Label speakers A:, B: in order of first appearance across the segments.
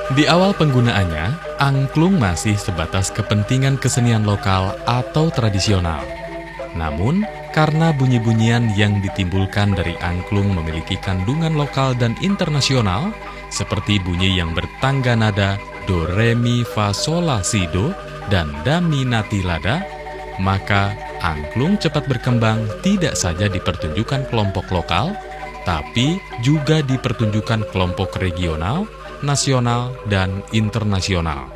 A: Di awal penggunaannya, angklung masih sebatas kepentingan kesenian lokal atau tradisional. Namun, karena bunyi-bunyian yang ditimbulkan dari angklung memiliki kandungan lokal dan internasional, seperti bunyi yang bertangga nada do, re, mi, fa, sol, la, si, do, dan da, mi, na, ti, la, da, maka angklung cepat berkembang tidak saja dipertunjukkan kelompok lokal, tapi juga dipertunjukkan kelompok regional, nasional, dan internasional.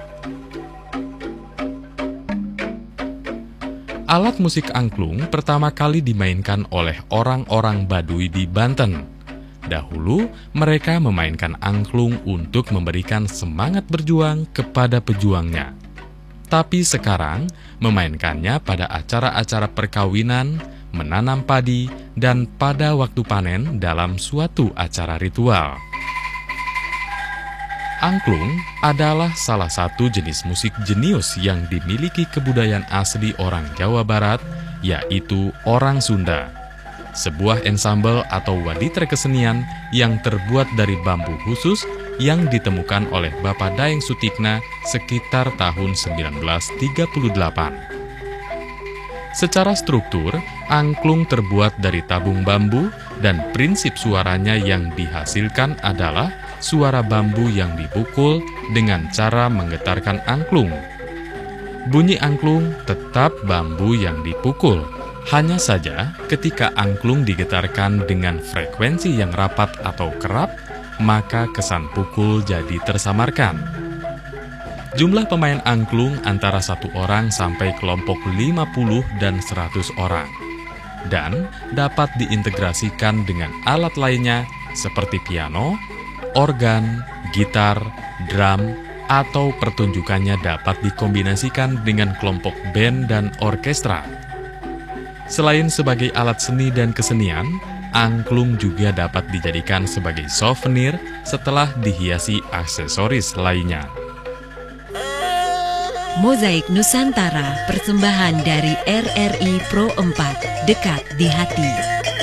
A: Alat musik angklung pertama kali dimainkan oleh orang-orang Baduy di Banten. Dahulu, mereka memainkan angklung untuk memberikan semangat berjuang kepada pejuangnya. Tapi sekarang, memainkannya pada acara-acara perkawinan, menanam padi, dan pada waktu panen dalam suatu acara ritual. Angklung adalah salah satu jenis musik jenius yang dimiliki kebudayaan asli orang Jawa Barat, yaitu orang Sunda. Sebuah ensemble atau waditra kesenian yang terbuat dari bambu khusus yang ditemukan oleh Bapak Daeng Sutikna sekitar tahun 1938. Secara struktur, angklung terbuat dari tabung bambu dan prinsip suaranya yang dihasilkan adalah suara bambu yang dipukul dengan cara menggetarkan angklung. Bunyi angklung tetap bambu yang dipukul. Hanya saja ketika angklung digetarkan dengan frekuensi yang rapat atau kerap, maka kesan pukul jadi tersamarkan. Jumlah pemain angklung antara 1 orang sampai kelompok 50 dan 100 orang. Dan dapat diintegrasikan dengan alat lainnya seperti piano, organ, gitar, drum, atau pertunjukannya dapat dikombinasikan dengan kelompok band dan orkestra. Selain sebagai alat seni dan kesenian, angklung juga dapat dijadikan sebagai souvenir setelah dihiasi aksesoris lainnya.
B: Mozaik Nusantara, persembahan dari RRI Pro 4, dekat di hati.